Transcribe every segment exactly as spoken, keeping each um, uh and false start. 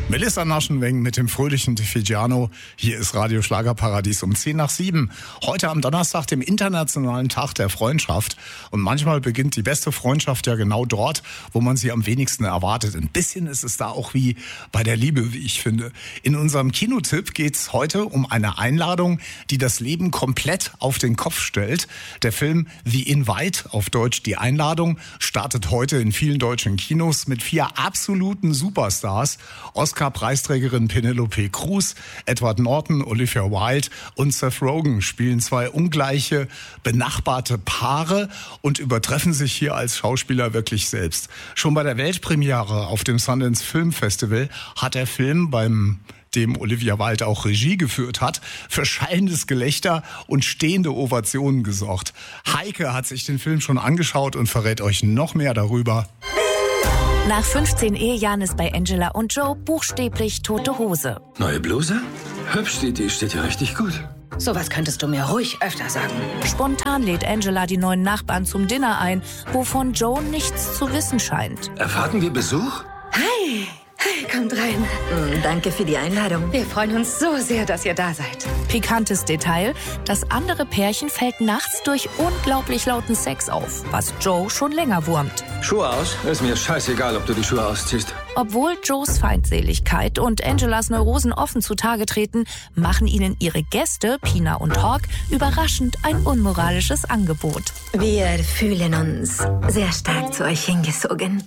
Melissa Naschenweng mit dem fröhlichen Tiziano. Hier ist Radio Schlagerparadies um zehn nach sieben. Heute am Donnerstag, dem Internationalen Tag der Freundschaft. Und manchmal beginnt die beste Freundschaft ja genau dort, wo man sie am wenigsten erwartet. Ein bisschen ist es da auch wie bei der Liebe, wie ich finde. In unserem Kinotipp geht's heute um eine Einladung, die das Leben komplett auf den Kopf stellt. Der Film The Invite, auf Deutsch Die Einladung, startet heute in vielen deutschen Kinos mit vier absoluten Superstars. Oscar-Preisträgerin Penelope Cruz, Edward Norton, Olivia Wilde und Seth Rogen spielen zwei ungleiche, benachbarte Paare und übertreffen sich hier als Schauspieler wirklich selbst. Schon bei der Weltpremiere auf dem Sundance Film Festival hat der Film, beim dem Olivia Wilde auch Regie geführt hat, für schallendes Gelächter und stehende Ovationen gesorgt. Heike hat sich den Film schon angeschaut und verrät euch noch mehr darüber. Nach fünfzehn Ehejahren ist bei Angela und Joe buchstäblich tote Hose. Neue Bluse? Hübsch, die, die steht ja richtig gut. Sowas könntest du mir ruhig öfter sagen. Spontan lädt Angela die neuen Nachbarn zum Dinner ein, wovon Joe nichts zu wissen scheint. Erwarten wir Besuch? Hi, hi, kommt rein. Mm, danke für die Einladung. Wir freuen uns so sehr, dass ihr da seid. Pikantes Detail, das andere Pärchen fällt nachts durch unglaublich lauten Sex auf, was Joe schon länger wurmt. Schuhe aus? Ist mir scheißegal, ob du die Schuhe ausziehst. Obwohl Joes Feindseligkeit und Angelas Neurosen offen zutage treten, machen ihnen ihre Gäste, Pina und Hawk, überraschend ein unmoralisches Angebot. Wir fühlen uns sehr stark zu euch hingezogen.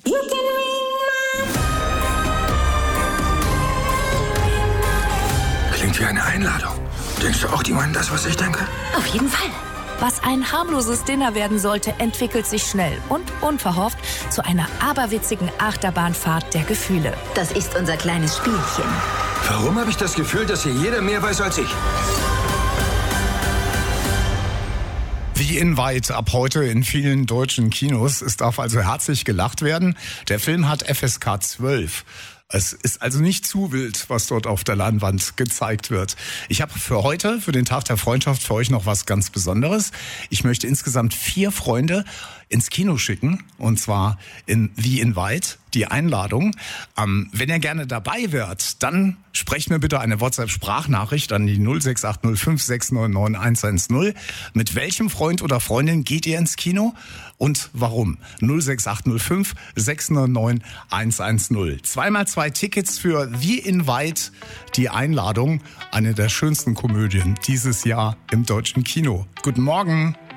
Klingt wie eine Einladung. Denkst du auch, die meinen das, was ich denke? Auf jeden Fall. Was ein harmloses Dinner werden sollte, entwickelt sich schnell und unverhofft zu einer aberwitzigen Achterbahnfahrt der Gefühle. Das ist unser kleines Spielchen. Warum habe ich das Gefühl, dass hier jeder mehr weiß als ich? The Invite ab heute in vielen deutschen Kinos. Es darf also herzlich gelacht werden. Der Film hat F S K zwölf. Es ist also nicht zu wild, was dort auf der Leinwand gezeigt wird. Ich habe für heute, für den Tag der Freundschaft, für euch noch was ganz Besonderes. Ich möchte insgesamt vier Freunde ins Kino schicken, und zwar in The Invite, die Einladung. Ähm, wenn ihr gerne dabei wärt, dann sprecht mir bitte eine WhatsApp-Sprachnachricht an die null sechs acht null fünf sechs neun neun eins eins null. Mit welchem Freund oder Freundin geht ihr ins Kino und warum? null sechs acht null fünf sechs neun neun eins eins null. Zweimal zwei Tickets für The Invite, die Einladung, eine der schönsten Komödien dieses Jahr im deutschen Kino. Guten Morgen.